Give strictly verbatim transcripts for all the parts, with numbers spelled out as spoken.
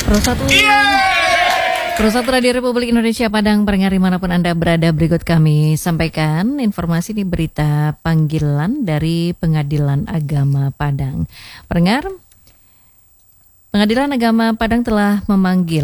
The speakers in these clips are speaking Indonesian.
Prosatu Prosatu Radio Republik Indonesia Padang, pendengar dimanapun Anda berada, berikut kami sampaikan informasi di berita panggilan dari Pengadilan Agama Padang. Pendengar, Pengadilan Agama Padang telah memanggil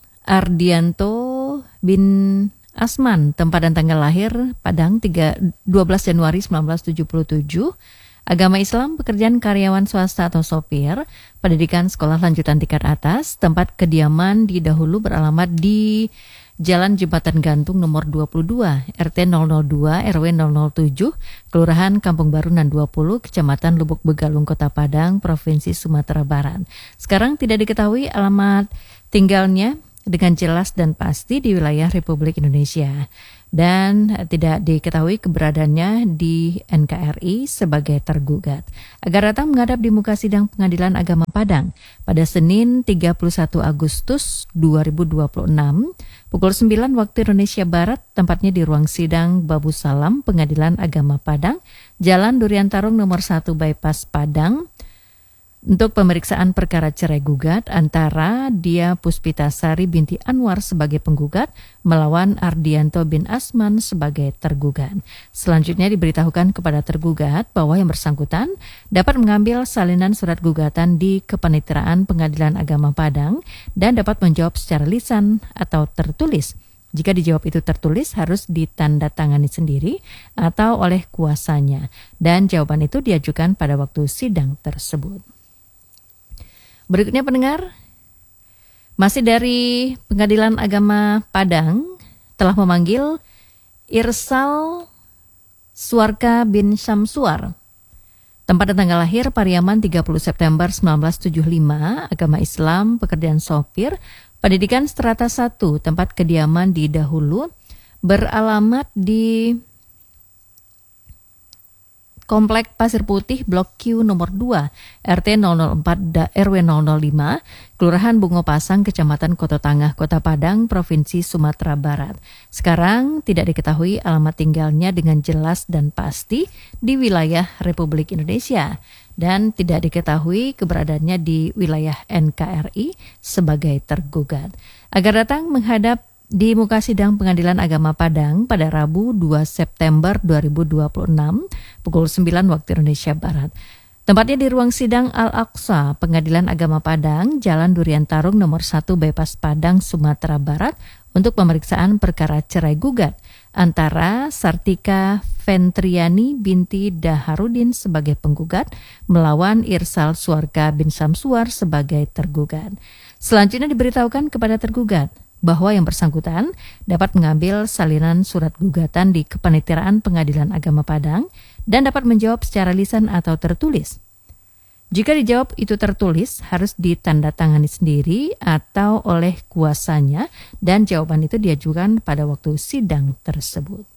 Ardianto bin Asman, tempat dan tanggal lahir Padang dua belas Januari seribu sembilan ratus tujuh puluh tujuh, agama Islam, pekerjaan karyawan swasta atau sopir, pendidikan sekolah lanjutan tingkat atas, tempat kediaman di dahulu beralamat di Jalan Jembatan Gantung nomor dua puluh dua, R T nol nol dua, R W nol nol tujuh, Kelurahan Kampung Baru Nan dua puluh, Kecamatan Lubuk Begalung, Kota Padang, Provinsi Sumatera Barat. Sekarang tidak diketahui alamat tinggalnya dengan jelas dan pasti di wilayah Republik Indonesia. Dan tidak diketahui keberadaannya di N K R I sebagai tergugat. Agar datang menghadap di muka sidang Pengadilan Agama Padang pada Senin tiga puluh satu Agustus dua ribu dua puluh enam pukul sembilan waktu Indonesia Barat, tempatnya di ruang sidang Babu Salam Pengadilan Agama Padang, Jalan Durian Tarung nomor satu Bypass Padang, untuk pemeriksaan perkara cerai gugat antara Dia Puspitasari binti Anwar sebagai penggugat melawan Ardianto bin Asman sebagai tergugat. Selanjutnya diberitahukan kepada tergugat bahwa yang bersangkutan dapat mengambil salinan surat gugatan di Kepaniteraan Pengadilan Agama Padang dan dapat menjawab secara lisan atau tertulis. Jika dijawab itu tertulis, harus ditandatangani sendiri atau oleh kuasanya, dan jawaban itu diajukan pada waktu sidang tersebut. Berikutnya pendengar, masih dari Pengadilan Agama Padang telah memanggil Irsal Suarka bin Syamsuar, tempat dan tanggal lahir Pariaman tiga puluh September seribu sembilan ratus tujuh puluh lima, agama Islam, pekerjaan sopir, pendidikan strata satu, tempat kediaman di dahulu, beralamat di Komplek Pasir Putih Blok Q nomor dua, R T nol nol empat R W nol nol lima, Kelurahan Bungo Pasang, Kecamatan Koto Tangah, Kota Padang, Provinsi Sumatera Barat. Sekarang tidak diketahui alamat tinggalnya dengan jelas dan pasti di wilayah Republik Indonesia, dan tidak diketahui keberadaannya di wilayah N K R I sebagai tergugat. Agar datang menghadap di muka sidang Pengadilan Agama Padang pada Rabu dua September dua ribu dua puluh enam pukul sembilan waktu Indonesia Barat. Tempatnya di ruang sidang Al-Aqsa, Pengadilan Agama Padang, Jalan Durian Tarung nomor satu Bypass Padang, Sumatera Barat, untuk pemeriksaan perkara cerai gugat antara Sartika Ventriani binti Daharudin sebagai penggugat melawan Irsal Suarka bin Syamsuar sebagai tergugat. Selanjutnya diberitahukan kepada tergugat bahwa yang bersangkutan dapat mengambil salinan surat gugatan di Kepaniteraan Pengadilan Agama Padang dan dapat menjawab secara lisan atau tertulis. Jika dijawab itu tertulis, harus ditandatangani sendiri atau oleh kuasanya, dan jawaban itu diajukan pada waktu sidang tersebut.